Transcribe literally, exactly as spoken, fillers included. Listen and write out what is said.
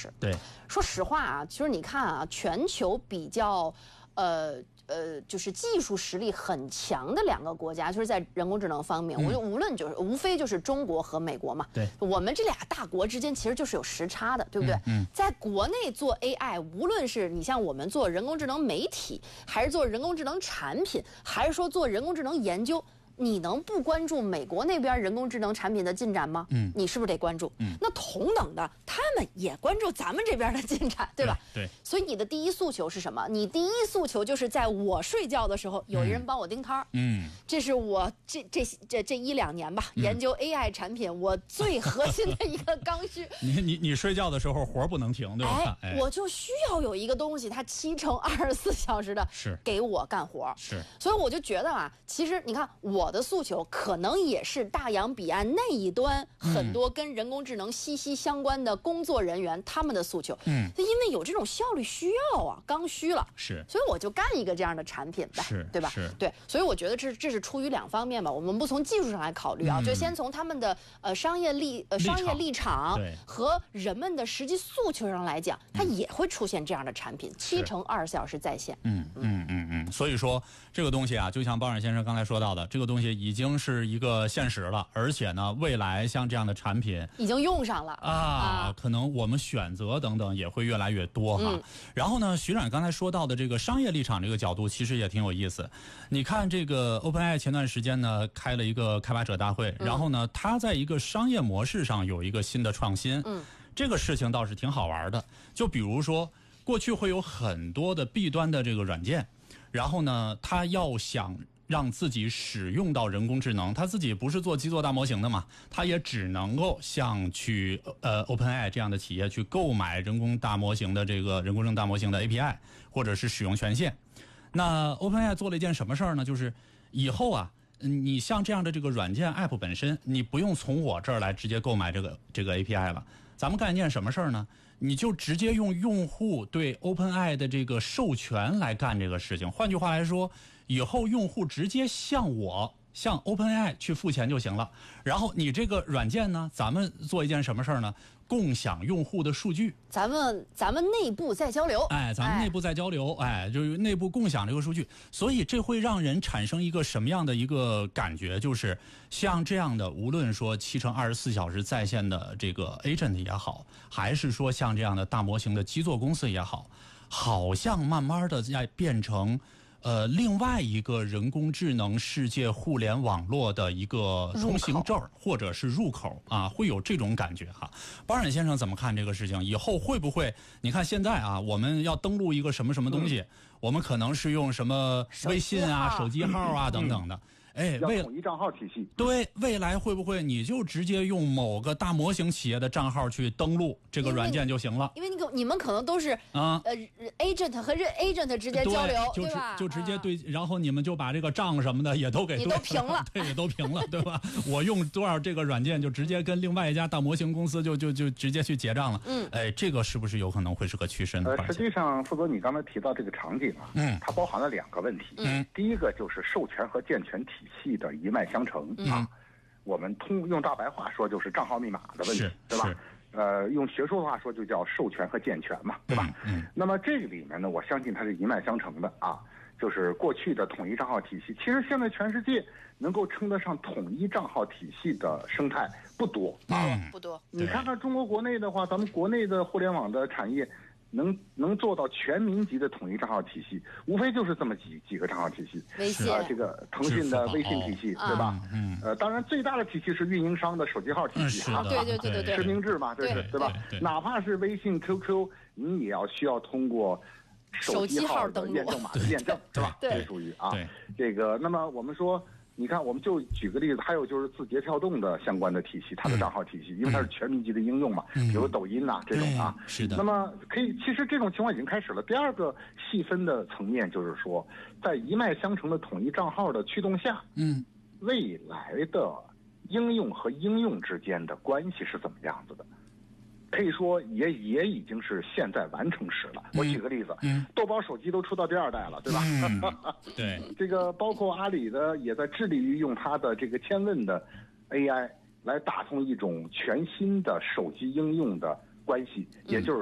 势。 对， 说实话啊，其实你看啊，全球比较，呃。呃，就是技术实力很强的两个国家，就是在人工智能方面，嗯、我就无论就是无非就是中国和美国嘛。 对， 我们这俩大国之间其实就是有时差的，对不对？ 嗯，嗯在国内做 A I， 无论是你像我们做人工智能媒体，还是做人工智能产品，还是说做人工智能研究。你能不关注美国那边人工智能产品的进展吗？嗯，你是不是得关注？嗯，那同等的，他们也关注咱们这边的进展，对吧？ 对。对所以你的第一诉求是什么？你第一诉求就是在我睡觉的时候，有一人帮我盯摊儿。嗯，这是我这这这这一两年吧，嗯、研究 A I 产品我最核心的一个刚需。 你你你睡觉的时候活不能停，对吧？ 哎，哎我就需要有一个东西，它七乘二十四小时的是给我干活。 是， 所以我就觉得啊，其实你看我。我的诉求可能也是大洋彼岸那一端很多跟人工智能息息相关的工作人员、嗯、他们的诉求，嗯，因为有这种效率需要啊，刚需了， 是， 所以我就干一个这样的产品呗， 是， 对吧？ 是， 对，所以我觉得这这是出于两方面吧，我们不从技术上来考虑啊，嗯、就先从他们的呃商业立呃商业立场和人们的实际诉求上来讲，它也会出现这样的产品，七乘二十四小时在线， 嗯嗯嗯嗯，所以说这个东西啊，就像包冉先生刚才说到的，这个东西。东西已经是一个现实了，而且呢，未来像这样的产品已经用上了啊，啊可能我们选择等等也会越来越多哈。嗯、然后呢，徐冉刚才说到的这个商业立场这个角度，其实也挺有意思。你看这个 OpenAI 前段时间呢开了一个开发者大会，嗯、然后呢，它在一个商业模式上有一个新的创新，嗯，这个事情倒是挺好玩的。就比如说，过去会有很多的弊端的这个软件，然后呢，它要想让自己使用到人工智能，他自己不是做基座大模型的嘛，他也只能够向去呃 OpenAI 这样的企业去购买人工大模型的这个人工智能大模型的 A P I 或者是使用权限。那 OpenAI 做了一件什么事儿呢？就是以后啊，你像这样的这个软件 App 本身，你不用从我这儿来直接购买这个这个 A P I 了。咱们干一件什么事儿呢？你就直接用用户对 OpenAI 的这个授权来干这个事情。换句话来说，以后用户直接向我向 OpenAI 去付钱就行了。然后你这个软件呢，咱们做一件什么事儿呢？共享用户的数据， 咱们咱们内部在交流， 哎，咱们内部在交流，哎，哎就是内部共享这个数据，所以这会让人产生一个什么样的一个感觉？就是像这样的，无论说七乘二十四小时在线的这个 agent 也好，还是说像这样的大模型的基座公司也好，好像慢慢的在变成。呃，另外一个人工智能世界互联网络的一个通行证或者是入口啊，会有这种感觉哈。包冉先生怎么看这个事情？以后会不会？你看现在啊，我们要登录一个什么什么东西，嗯、我们可能是用什么微信啊、手机号啊等等的。哎， 要统一账号体系。 对，未来会不会你就直接用某个大模型企业的账号去登录这个软件就行了？ 因为那个你们可能都是啊，呃 ，agent 和 agent 之间交流， 对, 对吧？ 就直接对，然后你们就把这个账什么的也都给你都平了， 对，也都平了，对吧？我用多少这个软件，就直接跟另外一家大模型公司就就就直接去结账了。嗯，哎，这个是不是有可能会是个趋势呢？ 呃，实际上，负责你刚才提到这个场景啊，嗯，它包含了两个问题。嗯，第一个就是授权和健全体系的一脉相承、嗯、啊，我们通用大白话说就是账号密码的问题，对吧？呃，用学术的话说就叫授权和健全嘛，对吧？嗯。嗯那么这个里面呢，我相信它是一脉相承的啊，就是过去的统一账号体系，其实现在全世界能够称得上统一账号体系的生态不多啊， 嗯、不多。 你看看中国国内的话，咱们国内的互联网的产业。能能做到全民级的统一账号体系，无非就是这么几几个账号体系。 微信啊、呃，这个腾讯的微信体系，对吧？嗯。呃，当然最大的体系是运营商的手机号体系啊， 对对对对对， 实名制嘛，这是 对, 对吧对对？ 哪怕是微信、Q Q， 你也要需要通过手机号的验证码的验证，是吧？ 对， 这属于啊，这个。那么我们说。你看，我们就举个例子，还有就是字节跳动的相关的体系，它的账号体系，嗯、因为它是全民级的应用嘛，嗯、比如抖音呐、啊、这种啊， 是的。 那么可以，其实这种情况已经开始了。第二个细分的层面就是说，在一脉相承的统一账号的驱动下，嗯，未来的应用和应用之间的关系是怎么样子的？可以说也也已经是现在完成时了。我举个例子，嗯，豆包手机都出到第二代了，对吧？ 嗯、对， 这个包括阿里的也在致力于用它的这个千问的 A I 来打通一种全新的手机应用的关系，嗯、也就是